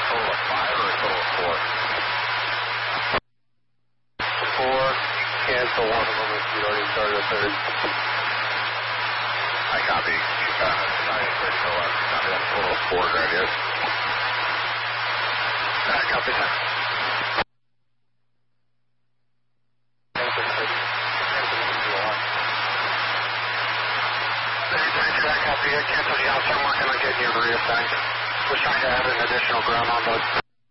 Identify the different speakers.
Speaker 1: total of 5 or a total of 4? 4. Cancel one of them if you already started a third. I copy. You got it. 9:30 left. Copy that total of 4 right here. Copy that. Copy it. Cancel the outside. I'm not going to get you reassigned. We're trying to add an additional ground on those.